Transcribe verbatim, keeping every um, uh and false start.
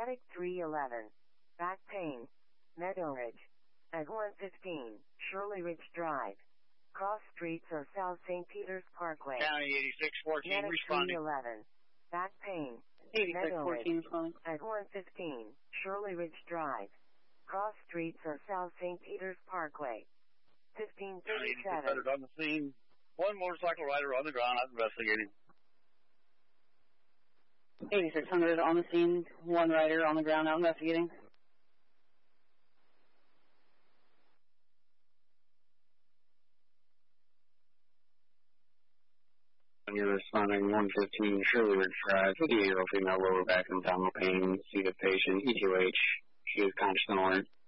Medic three eleven. Back pain. Meadow Ridge. At one fifteen, Shirley Ridge Drive. Cross Streets or South Saint Peter's Parkway. County eighty-six fourteen Medic responding. three eleven. Back pain. eighty-six fourteen responding. At one fifteen, Shirley Ridge Drive. Cross Streets or South Saint Peter's Parkway. fifteen thirty-seven. On the scene. One motorcycle rider on the ground. I'm investigating. eighty-six hundred on the scene. One rider on the ground out investigating. You're responding one fifteen Shirley Ridge Drive, fifty-year-old female lower back and abdominal pain, see the patient, E T O H, she is conscious and alert.